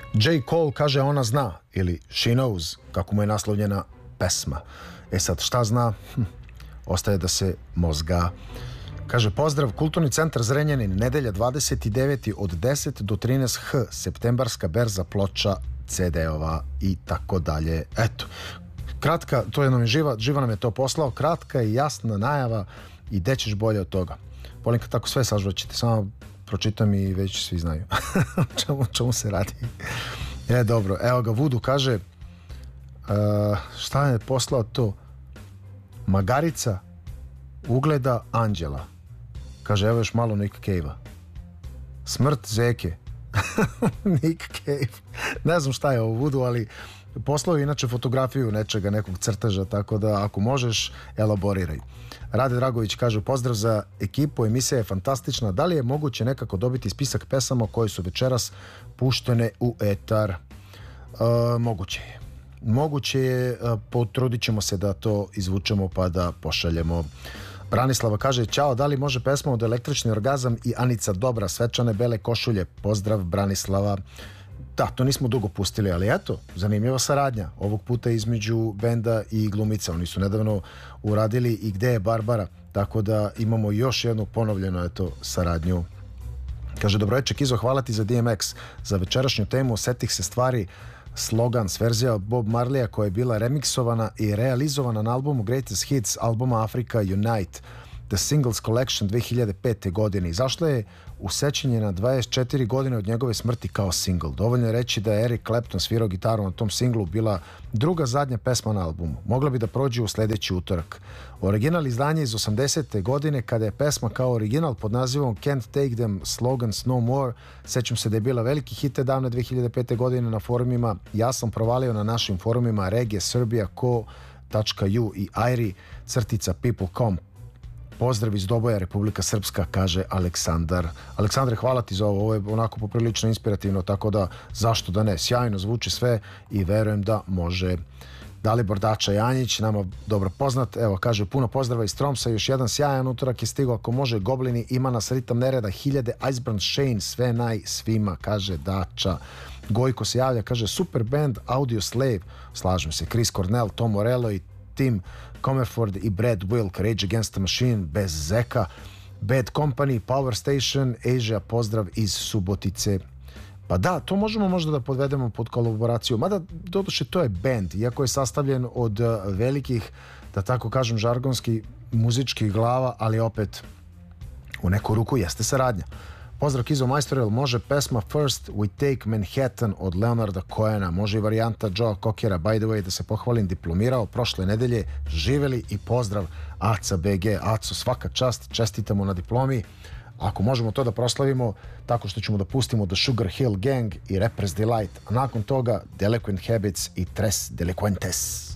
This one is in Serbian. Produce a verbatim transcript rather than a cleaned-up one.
J. Cole kaže ona zna, ili She Knows, kako mu je naslovljena pesma. E sad, šta zna? Hm, ostaje da se mozga. Kaže, pozdrav, Kulturni centar Zrenjanin, nedelja dvadeset deveti od deset do trinaest h, septembarska berza ploča, ce de-ova i tako dalje. Eto, kratka, to je nam je živa, živa nam je to poslao, kratka i jasna najava i gde ćeš bolje od toga. Volim kad tako sve sažvaćete, samo pročitam i već svi znaju čemu, čemu se radi. E, dobro, evo ga, Vudu kaže, uh, šta je poslao to? Magarica ugleda anđela. Kaže, evo još malo Nick Cave-a. Smrt zeke. Nick Cave. Ne znam šta je ovo Vudu, ali poslao je inače fotografiju nečega, nekog crteža, tako da ako možeš, elaboriraj. Rade Dragović kaže, pozdrav za ekipu, emisija je fantastična. Da li je moguće nekako dobiti spisak pesama koje su večeras puštene u etar? E, moguće je. Moguće je, potrudit ćemo se da to izvučemo pa da pošaljemo. Branislava kaže, ćao, da li može pesma od Električni orgazam i Anica Dobra, Svečane bele košulje? Pozdrav, Branislava. Da, to nismo dugo pustili, ali eto, zanimljiva saradnja. Ovog puta između benda i glumica. Oni su nedavno uradili I gde je Barbara, tako da imamo još jednu ponovljenu eto, saradnju. Kaže, dobroveče Kizo, hvala ti za D M X. Za večerašnju temu Setih se stvari, slogan s verzija od Bob Marleya koja je bila remiksovana i realizovana na albumu Greatest Hits albuma Africa Unite, The Singles Collection dve hiljade pete. godine. Izašla je u sećanje na dvadeset četiri godine od njegove smrti kao single. Dovoljno je reći da je Eric Clapton svirao gitaru na tom singlu bila druga zadnja pesma na albumu. Mogla bi da prođe u sledeći utorak. Original izdanje iz osamdesete. godine kada je pesma kao original pod nazivom Can't Take Them Slogans No More. Sećam se da je bila veliki hit te davne dve hiljade pete. godine na forumima. Ja sam provalio na našim forumima Reggae Serbia ko .u i airi crtica people dot com. Pozdrav iz Doboja, Republika Srpska, kaže Aleksandar. Aleksandre, hvala ti za ovo, ovo je onako poprilično inspirativno, tako da zašto da ne, sjajno zvuči sve i verujem da može. Dalibor Dača Janjić, nama dobro poznat, evo kaže, puno pozdrava iz Tromsa, još jedan sjajan utorak je stigao, ako može, Goblini, ima nas ritam nereda, hiljade, Icebrand Shane, sve naj svima, kaže Dača. Gojko se javlja, kaže, super band, Audio Slave, slažem se, Chris Cornell, Tom Morello i Tim Comerford i Brad Wilk, Rage Against the Machine, bez Zeka, Bad Company, Power Station, Asia, pozdrav iz Subotice. Pa da, to možemo možda da podvedemo pod kolaboraciju, mada doduše to je band, iako je sastavljen od velikih, da tako kažem žargonski, muzičkih glava, ali opet u neku ruku jeste saradnja. Pozdrav Kizo majstore, može pesma First We Take Manhattan od Leonarda Cohena, može i varijanta Joe Cockera, by the way, da se pohvalim, diplomirao prošle nedelje, živeli i pozdrav Aca B G. Aco, svaka čast, čestitamo na diplomi. Ako možemo to da proslavimo tako što ćemo da pustimo The Sugar Hill Gang i Rapper's Delight, a nakon toga Delinquent Habits i Tres Delinquentes.